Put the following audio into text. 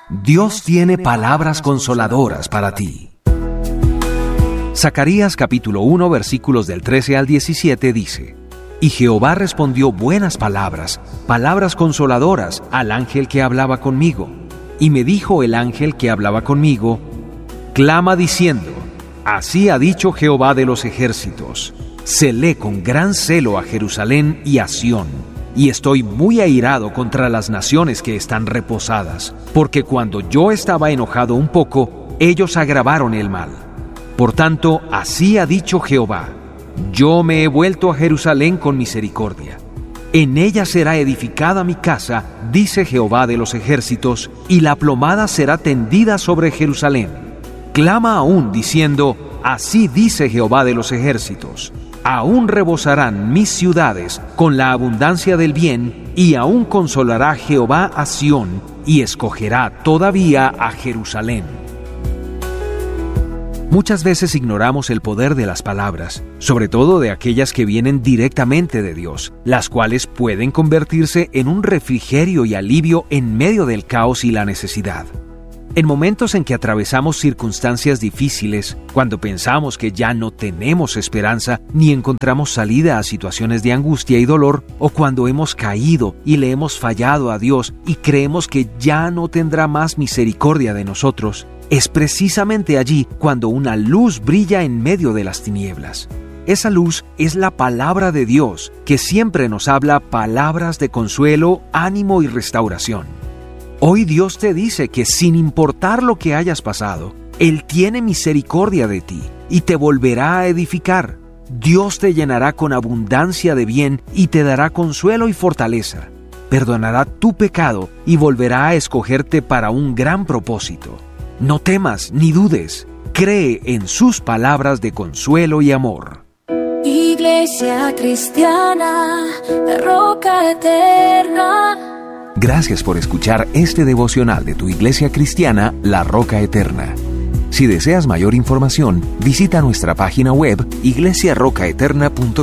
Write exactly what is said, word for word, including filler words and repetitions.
Dios tiene palabras consoladoras para ti. Zacarías capítulo uno versículos del trece al diecisiete dice: Y Jehová respondió buenas palabras, palabras consoladoras al ángel que hablaba conmigo. Y me dijo el ángel que hablaba conmigo: Clama diciendo, así ha dicho Jehová de los ejércitos, celé con gran celo a Jerusalén y a Sión, y estoy muy airado contra las naciones que están reposadas, porque cuando yo estaba enojado un poco, ellos agravaron el mal. Por tanto, así ha dicho Jehová: Yo me he vuelto a Jerusalén con misericordia. En ella será edificada mi casa, dice Jehová de los ejércitos, y la plomada será tendida sobre Jerusalén. Clama aún diciendo, así dice Jehová de los ejércitos: Aún rebosarán mis ciudades con la abundancia del bien, y aún consolará Jehová a Sión, y escogerá todavía a Jerusalén. Muchas veces ignoramos el poder de las palabras, sobre todo de aquellas que vienen directamente de Dios, las cuales pueden convertirse en un refrigerio y alivio en medio del caos y la necesidad. En momentos en que atravesamos circunstancias difíciles, cuando pensamos que ya no tenemos esperanza ni encontramos salida a situaciones de angustia y dolor, o cuando hemos caído y le hemos fallado a Dios y creemos que ya no tendrá más misericordia de nosotros, es precisamente allí cuando una luz brilla en medio de las tinieblas. Esa luz es la palabra de Dios, que siempre nos habla palabras de consuelo, ánimo y restauración. Hoy Dios te dice que sin importar lo que hayas pasado, Él tiene misericordia de ti y te volverá a edificar. Dios te llenará con abundancia de bien y te dará consuelo y fortaleza. Perdonará tu pecado y volverá a escogerte para un gran propósito. No temas ni dudes. Cree en sus palabras de consuelo y amor. Iglesia Cristiana, la Roca Eterna. Gracias por escuchar este devocional de tu Iglesia Cristiana, La Roca Eterna. Si deseas mayor información, visita nuestra página web iglesia roca eterna punto com.